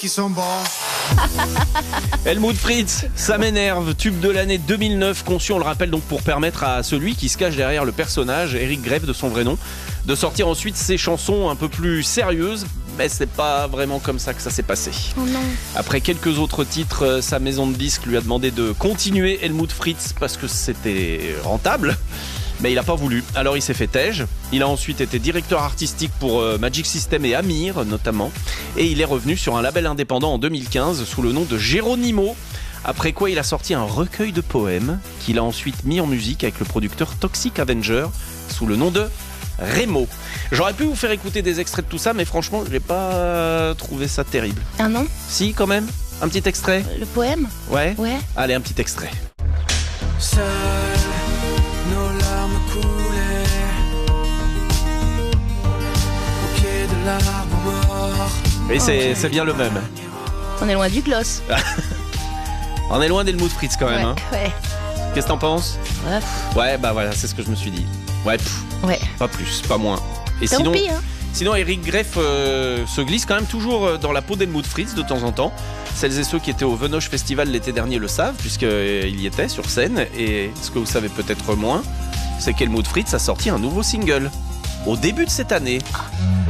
qui sont bons. Helmut Fritz, ça m'énerve, tube de l'année 2009, conçu, on le rappelle donc pour permettre à celui qui se cache derrière le personnage, Eric Greff de son vrai nom, de sortir ensuite ses chansons un peu plus sérieuses, mais c'est pas vraiment comme ça que ça s'est passé. Oh non. Après quelques autres titres, sa maison de disques lui a demandé de continuer Helmut Fritz parce que c'était rentable. Mais il n'a pas voulu, alors il s'est fait tège. Il a ensuite été directeur artistique pour Magic System et Amir notamment. Et il est revenu sur un label indépendant en 2015 sous le nom de Geronimo. Après quoi il a sorti un recueil de poèmes qu'il a ensuite mis en musique avec le producteur Toxic Avenger sous le nom de Remo. J'aurais pu vous faire écouter des extraits de tout ça, mais franchement je n'ai pas trouvé ça terrible. Ah non? Si, quand même. Un petit extrait? Le poème? Ouais. Ouais. Allez, un petit extrait. Seules nos larmes coulaient au pied de l'arbre mort. Et c'est bien le même. On est loin du gloss. On est loin d'Helmut Fritz quand même. Ouais, Hein. ouais. Qu'est-ce que t'en penses? Ouais, Ouais, bah voilà, c'est ce que je me suis dit. Ouais, ouais. pas plus, pas moins. Et Tant sinon, pis, hein. sinon, Eric Greff se glisse quand même toujours dans la peau d'Helmut Fritz de temps en temps. Celles et ceux qui étaient au Venoge Festival l'été dernier le savent, puisqu'il y était sur scène. Et ce que vous savez peut-être moins, c'est qu'Helmut Fritz a sorti un nouveau single au début de cette année.